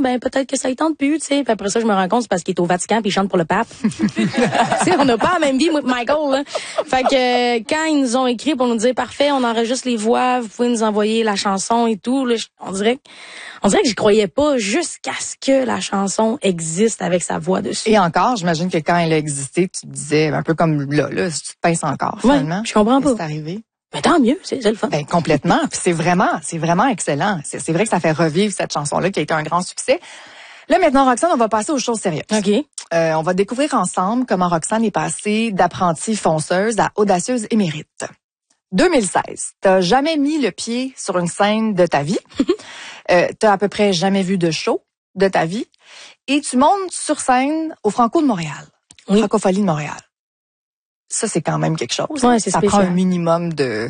ben peut-être que ça y tente plus, tu sais. Puis après ça, je me rends compte c'est parce qu'il est au Vatican puis il chante pour le pape. Tu sais, on n'a pas la même vie, moi et Michael, là. Fait que quand ils nous ont écrit pour nous dire parfait, on enregistre les voix, vous pouvez nous envoyer la chanson et tout, là, on dirait que j'y croyais pas jusqu'à ce que la chanson existe avec sa voix dessus. Et encore, j'imagine que quand elle a existé, tu te disais un peu comme là, si tu te pinces encore finalement. Je comprends pas. C'est arrivé. Ben tant mieux, c'est le fun. Ben complètement, puis c'est vraiment excellent. C'est vrai que ça fait revivre cette chanson-là qui a été un grand succès. Là maintenant, Roxane, on va passer aux choses sérieuses. OK. On va découvrir ensemble comment Roxane est passée d'apprentie fonceuse à audacieuse émérite. 2016, t'as jamais mis le pied sur une scène de ta vie. T'as à peu près jamais vu de show de ta vie. Et tu montes sur scène au Franco de Montréal. Oui. Francophonie de Montréal. Ça, c'est quand même quelque chose. Ouais, c'est ça spécial. prend un minimum de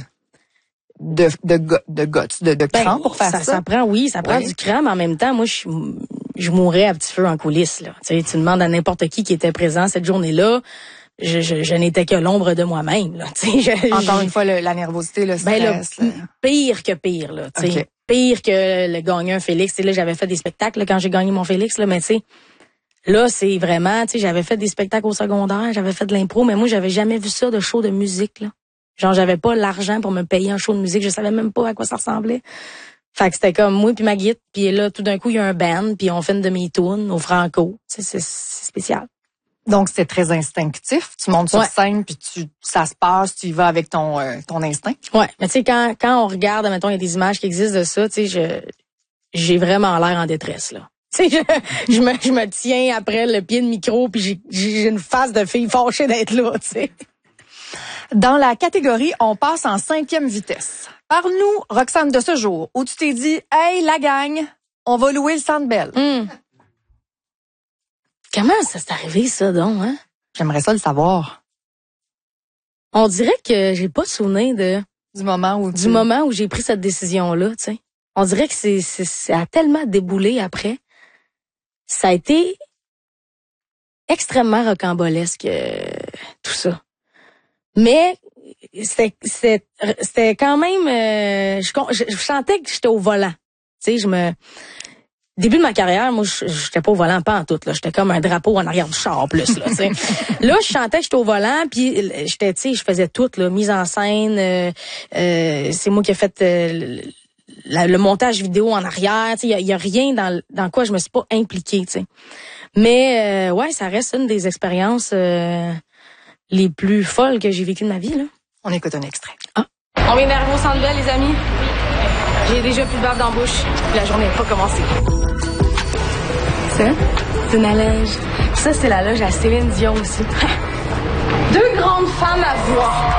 cran pour faire ça. Ça prend du cran, mais en même temps, moi, je mourrais à petit feu en coulisses, là. Tu sais, tu demandes à n'importe qui était présent cette journée-là. Je n'étais que l'ombre de moi-même, là. Tu sais, Encore une fois, la nervosité, le stress. Pire que pire, là. Tu sais. Okay. Pire que le gagnant Félix. Tu sais, là, j'avais fait des spectacles, là, quand j'ai gagné mon Félix, là, mais tu sais, là, c'est vraiment, tu sais, j'avais fait des spectacles au secondaire, j'avais fait de l'impro, mais moi, j'avais jamais vu ça de show de musique, là. Genre, j'avais pas l'argent pour me payer un show de musique, je savais même pas à quoi ça ressemblait. Fait que c'était comme moi puis ma guide, puis là, tout d'un coup, il y a un band, puis on fait une demi-tourne au Franco. Tu sais, c'est spécial. Donc, c'est très instinctif. Tu montes sur scène, puis ça se passe, tu y vas avec ton instinct. Ouais, mais tu sais, quand on regarde, mettons, il y a des images qui existent de ça, tu sais, j'ai vraiment l'air en détresse, là. Tu sais, je me tiens après le pied de micro, puis j'ai une face de fille fâchée d'être là, tu sais. Dans la catégorie, on passe en 5e vitesse. Parle-nous, Roxane, de ce jour où tu t'es dit, hey, la gang, on va louer le Centre Bell. Comment ça s'est arrivé, ça, donc, hein? J'aimerais ça le savoir. On dirait que j'ai pas de souvenir du moment où j'ai pris cette décision-là, tu sais. On dirait que ça a tellement déboulé après. Ça a été extrêmement rocambolesque, tout ça. Mais c'était quand même, je sentais que j'étais au volant. Tu sais, début de ma carrière, moi, j'étais pas au volant, pas en tout, là. J'étais comme un drapeau en arrière du char, en plus, là, tu sais. Là, je chantais que j'étais au volant, puis j'étais, tu sais, je faisais tout, là, mise en scène, c'est moi qui ai fait le montage vidéo en arrière, tu sais, il y a rien dans quoi je me suis pas impliquée, tu sais. Mais, ouais, ça reste une des expériences, les plus folles que j'ai vécues de ma vie, là. On écoute un extrait. On vient d'arriver au Centre Bell, les amis. J'ai déjà plus de bave dans la bouche. La journée n'a pas commencé. Ça, c'est une loge. Ça, c'est la loge à Céline Dion aussi. Deux grandes femmes à voix.